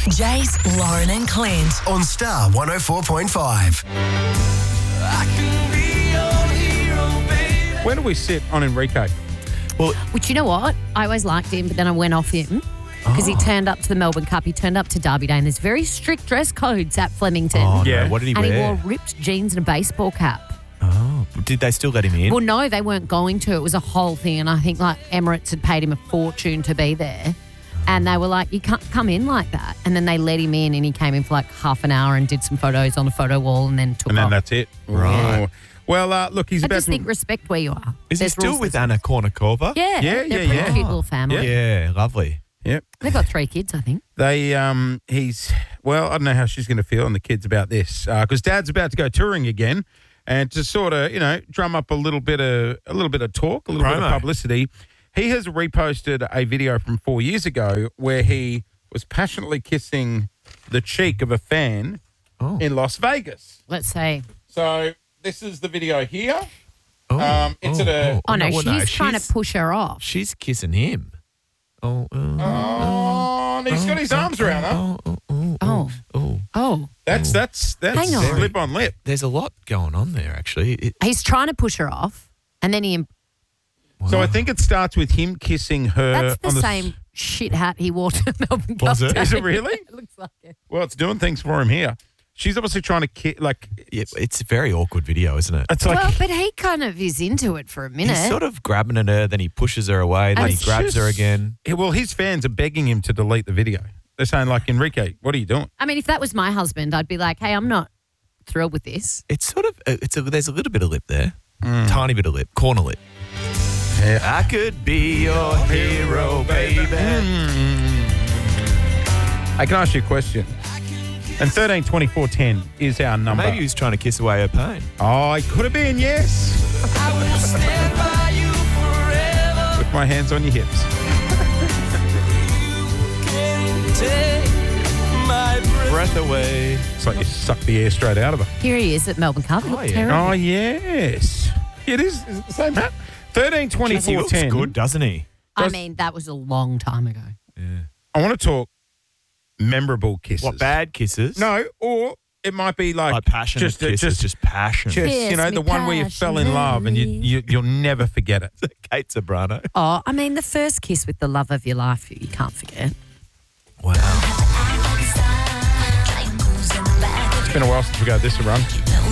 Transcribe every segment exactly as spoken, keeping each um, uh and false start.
Jace, Lauren and Clint. On Star one oh four point five. Where do we sit on Enrique? Well, Which, you know what? I always liked him, but then I went off him because oh. he turned up to the Melbourne Cup. He turned up to Derby Day, and there's very strict dress codes at Flemington. Oh, yeah. No. What did he and wear? And he wore ripped jeans and a baseball cap. Oh. Did they still let him in? Well, no, they weren't going to. It was a whole thing, and I think like Emirates had paid him a fortune to be there. And they were like, you can't come in like that. And then they let him in, and he came in for like half an hour and did some photos on a photo wall and then took And then off. that's it. Right. Oh. Well, uh, look, he's I about just to... think respect where you are. Is There's he still rules, with there's Anna rules. Kornikova? Yeah. Yeah, They're yeah, a pretty yeah. cute little family. Yeah, lovely. Yep. They've got three kids, I think. They, um, he's, well, I don't know how she's going to feel and the kids about this because uh, Dad's about to go touring again, and to sort of, you know, drum up a little bit of a little bit of talk, a little bit Promo. of publicity. He has reposted a video from four years ago where he was passionately kissing the cheek of a fan Oh. in Las Vegas. Let's say. So this is the video here. Oh, Um, it's oh, at a- oh, Oh, no, well, she's trying she's- to push her off. She's kissing him. Oh, oh, Oh, and he's got his arms around her. oh, oh, oh, Oh. oh. Oh. That's that's that's Hang on. lip on lip. There's a lot going on there, actually. It, He's trying to push her off, and then he. So I think it starts with him kissing her. That's the on the same shit hat he wore to Melbourne Was Cup it? Day. Is it really? It looks like it. Well, it's doing things for him here. She's obviously trying to ki- like. yeah, it's a very awkward video, isn't it? It's like Well, but he kind of is into it for a minute. He's sort of grabbing at her, then he pushes her away, then And he it's grabs her just- again. Yeah, well, his fans are begging him to delete the video. They're saying like, Enrique, what are you doing? I mean, if that was my husband, I'd be like, hey, I'm not thrilled with this. It's sort of, uh, it's a, there's a little bit of lip there. Tiny bit of lip, corner lip. Yeah. I could be your hero, baby. I can ask you a question. And thirteen twenty-four ten is our number. Maybe he was trying to kiss away her pain. Oh, it could have been, yes. With my hands on your hips. Breath away. It's like you suck the air straight out of her. Here he is at Melbourne Cup. He Oh, looked yeah. terrible. Oh, yes. It is. Is it the same hat? thirteen Jeez, he twenty-four looks ten. good, doesn't he? I does- mean, that was a long time ago. I want to talk memorable kisses. What, bad kisses? No, or it might be like, Like passionate just, a- kisses, just, just passion. just Kiss you know, me the one where you fell in love and you, you you'll never forget it. Kate Sobrano. Oh, I mean, the first kiss with the love of your life, you can't forget. Wow. It's been a while since we got this a run.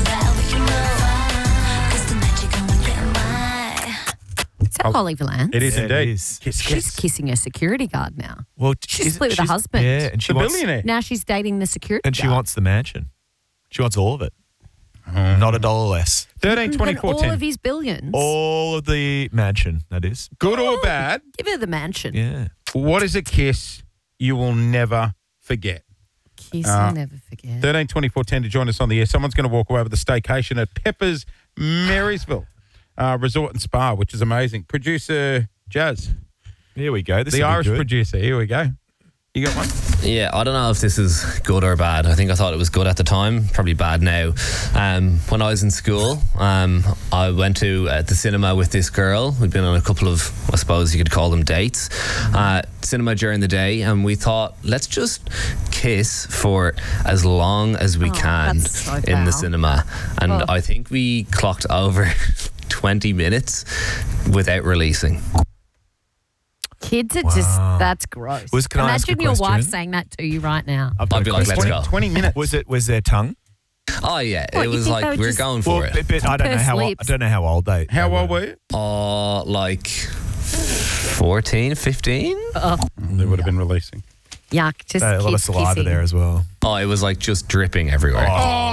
Is that Holly Valance? It is Yeah, it indeed. is. Kiss, She's kiss. kissing her security guard now. Well, She's is- split with her she's- husband. Yeah, and she The wants, billionaire. Now she's dating the security and she guard. wants the mansion. She wants all of it. Not a dollar less. thirteen And twenty-four all ten. of his billions. All of the mansion, that is. Good or bad, Give her the mansion. Yeah. what is a kiss you will never forget? Kiss, Uh, I'll never forget. thirteen twenty-four ten to join us on the air. Someone's going to walk away with a staycation at Pepper's Marysville uh, Resort and Spa, which is amazing. Producer Jazz, Here we go. This the will be Irish good. producer. Here we go. You got one? Yeah, I don't know if this is good or bad. I think I thought it was good at the time, probably bad now. Um, when I was in school, um, I went to uh, the cinema with this girl. We'd been on a couple of, I suppose you could call them dates, uh, cinema during the day, and we thought, let's just kiss for as long as we Oh, can that's so in the foul. cinema. And Oh. I think we clocked over twenty minutes without releasing. Kids are just, that's gross. Was- can I ask a Imagine your wife question? saying that to you right now. I've got I'd be a like, question. let's go. twenty minutes. Was it? Was there tongue? Oh yeah, What, it you was think they like would we we're just- going for Well, it. but, but I don't know Purse how. I lips. don't know how old they. How they old were. were you? Uh, like fourteen, fifteen? Oh, They would have been releasing. yuck. Just A lot of kids saliva kissing. there as well. Oh, it was like just dripping everywhere.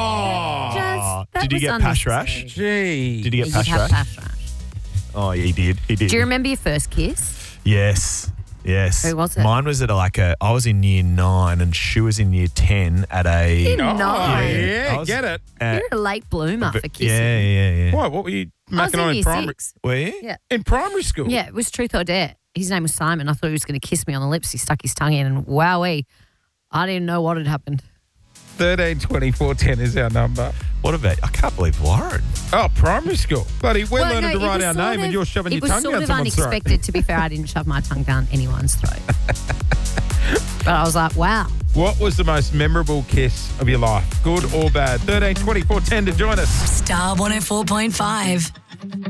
Just, that Did he was get pash rash? unnecessary. Gee. Did he get Did pash you have rash? pash rash? Oh, yeah, he did. He did. Do you remember your first kiss? Yes. Yes. Who was it? Mine was at a, like a. I was in year nine and she was in year ten at a. In Oh, nine. yeah, I was- get it. at- You're a late bloomer for kissing. yeah, yeah, yeah. Why? What were you I was making in on in year primary? six. Were you? Yeah. In primary school? Yeah, it was truth or dare. His name was Simon. I thought he was going to kiss me on the lips. He stuck his tongue in and wowee, I didn't know what had happened. thirteen twenty-four ten is our number. What about? I can't believe Warren. Oh, primary school. Bloody, we're Well, learning no, to it write was our sort name of- and you're shoving it your was tongue sort down of someone's throat. unexpected. To be fair, I didn't shove my tongue down anyone's throat. But I was like, wow, What was the most memorable kiss of your life? Good or bad? thirteen twenty-four ten to join us. Star one oh four point five.